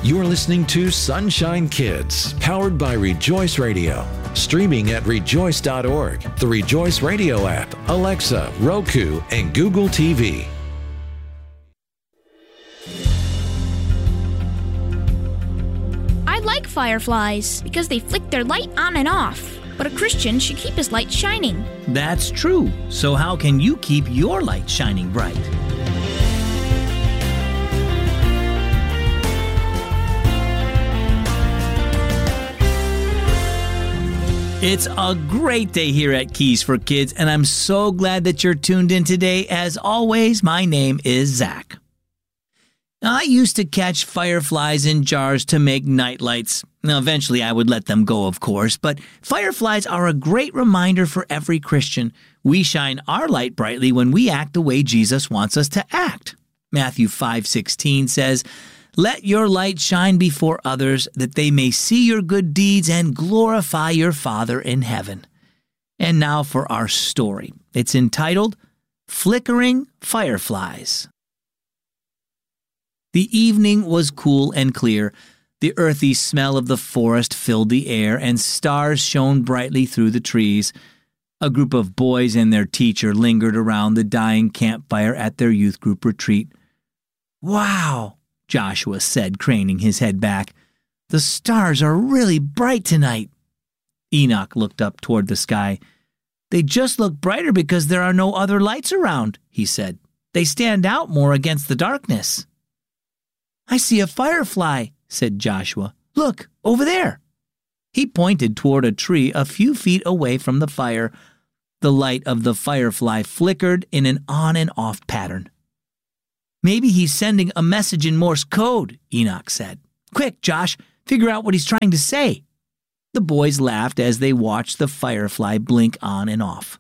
You're listening to Sunshine Kids, powered by Rejoice Radio. Streaming at rejoice.org, the Rejoice Radio app, Alexa, Roku, and Google TV. I like fireflies because they flick their light on and off. But a Christian should keep his light shining. That's true. So how can you keep your light shining bright? It's a great day here at Keys for Kids, and I'm so glad that you're tuned in today. As always, my name is Zach. I used to catch fireflies in jars to make night lights. Now, eventually I would let them go, of course, but fireflies are a great reminder for every Christian. We shine our light brightly when we act the way Jesus wants us to act. Matthew 5:16 says, "Let your light shine before others, that they may see your good deeds and glorify your Father in heaven." And now for our story. It's entitled, Flickering Fireflies. The evening was cool and clear. The earthy smell of the forest filled the air, and stars shone brightly through the trees. A group of boys and their teacher lingered around the dying campfire at their youth group retreat. "Wow," Joshua said, craning his head back. "The stars are really bright tonight." Enoch looked up toward the sky. "They just look brighter because there are no other lights around," he said. "They stand out more against the darkness." "I see a firefly," said Joshua. "Look, over there." He pointed toward a tree a few feet away from the fire. The light of the firefly flickered in an on and off pattern. "Maybe he's sending a message in Morse code," Enoch said. "Quick, Josh, figure out what he's trying to say." The boys laughed as they watched the firefly blink on and off.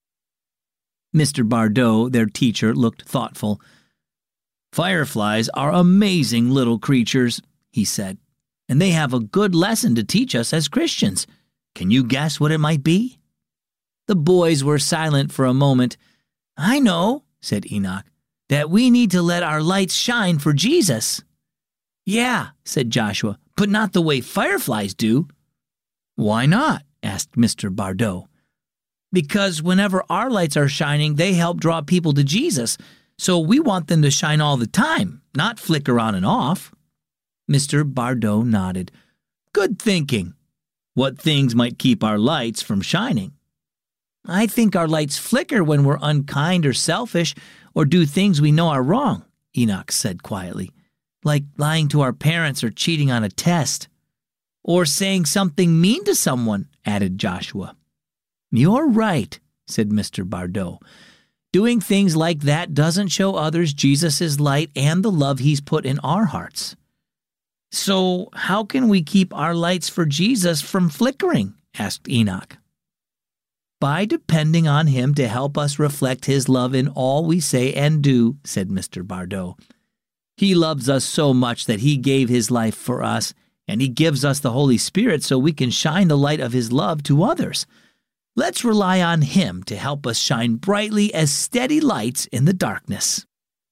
Mr. Bardot, their teacher, looked thoughtful. "Fireflies are amazing little creatures," he said, "and they have a good lesson to teach us as Christians. Can you guess what it might be?" The boys were silent for a moment. "I know," said Enoch, "that we need to let our lights shine for Jesus." "Yeah," said Joshua, "but not the way fireflies do." "Why not?" asked Mr. Bardot. "Because whenever our lights are shining, they help draw people to Jesus. So we want them to shine all the time, not flicker on and off." Mr. Bardot nodded. "Good thinking. What things might keep our lights from shining?" "I think our lights flicker when we're unkind or selfish or do things we know are wrong," Enoch said quietly. "Like lying to our parents or cheating on a test." "Or saying something mean to someone," added Joshua. "You're right," said Mr. Bardot. "Doing things like that doesn't show others Jesus' light and the love he's put in our hearts." "So how can we keep our lights for Jesus from flickering?" asked Enoch. "By depending on him to help us reflect his love in all we say and do," said Mr. Bardot. "He loves us so much that he gave his life for us, and he gives us the Holy Spirit so we can shine the light of his love to others. Let's rely on him to help us shine brightly as steady lights in the darkness."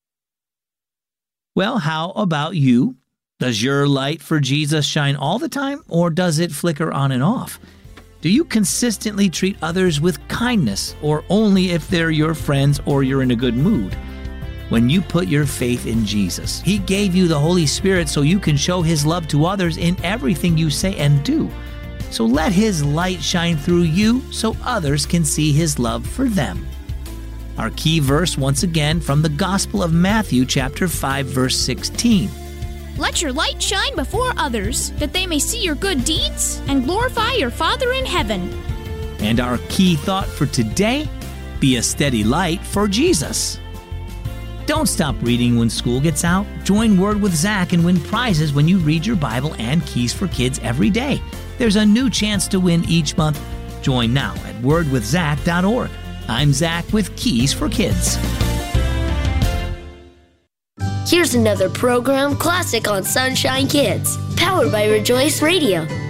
Well, how about you? Does your light for Jesus shine all the time, or does it flicker on and off? Do you consistently treat others with kindness, or only if they're your friends or you're in a good mood? When you put your faith in Jesus, he gave you the Holy Spirit so you can show his love to others in everything you say and do. So let his light shine through you so others can see his love for them. Our key verse once again from the Gospel of Matthew chapter 5 verse 16. "Let your light shine before others, that they may see your good deeds and glorify your Father in heaven." And our key thought for today, be a steady light for Jesus. Don't stop reading when school gets out. Join Word with Zach and win prizes when you read your Bible and Keys for Kids every day. There's a new chance to win each month. Join now at wordwithzach.org. I'm Zach with Keys for Kids. Here's another program classic on Sunshine Kids, powered by Rejoice Radio.